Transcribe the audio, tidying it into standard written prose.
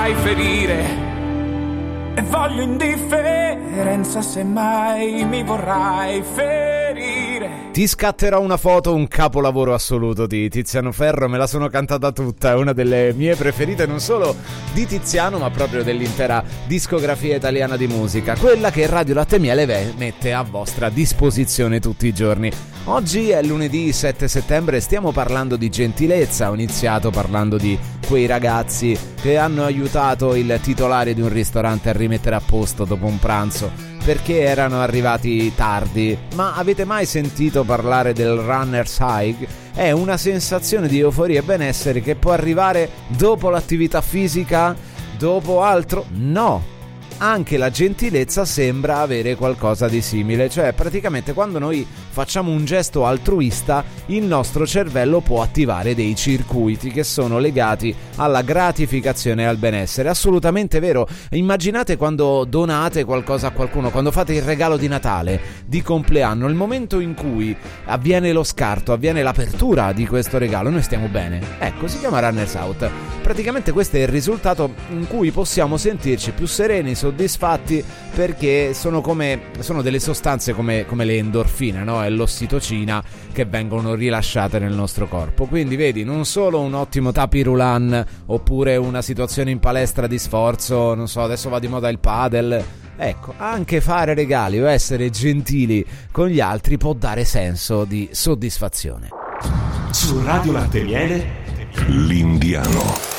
mai ferire. E voglio indifferenza se mai mi vorrai ferire. Ti scatterò una foto, un capolavoro assoluto di Tiziano Ferro, me la sono cantata tutta, è una delle mie preferite non solo di Tiziano ma proprio dell'intera discografia italiana di musica, quella che Radio Latte e Miele mette a vostra disposizione tutti i giorni. Oggi è lunedì 7 settembre, stiamo parlando di gentilezza, ho iniziato parlando di quei ragazzi che hanno aiutato il titolare di un ristorante a rimettere a posto dopo un pranzo perché erano arrivati tardi. Ma avete mai sentito parlare del runner's high? È una sensazione di euforia e benessere che può arrivare dopo l'attività fisica, dopo altro? No! Anche la gentilezza sembra avere qualcosa di simile, cioè praticamente quando noi facciamo un gesto altruista il nostro cervello può attivare dei circuiti che sono legati alla gratificazione e al benessere. Assolutamente vero. Immaginate quando donate qualcosa a qualcuno, quando fate il regalo di Natale, di compleanno, il momento in cui avviene lo scarto, avviene l'apertura di questo regalo, noi stiamo bene. Ecco, si chiama Runners Out. Praticamente questo è il risultato in cui possiamo sentirci più sereni, soddisfatti, perché sono delle sostanze come le endorfine, no? E l'ossitocina che vengono rilasciate nel nostro corpo. Quindi vedi, non solo un ottimo tapis roulant oppure una situazione in palestra di sforzo, non so, adesso va di moda il padel. Ecco, anche fare regali o essere gentili con gli altri può dare senso di soddisfazione. Su Radio Latte e Miele, l'Indiano.